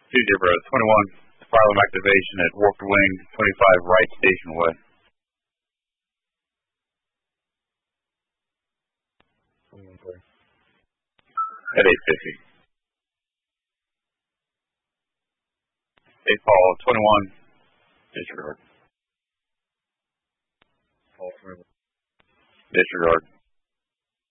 Tuesday, bro. 21, Phylum activation at Warped Wing, 25 right station way. At 850. 8 Paul, 21, disregard. Disregard.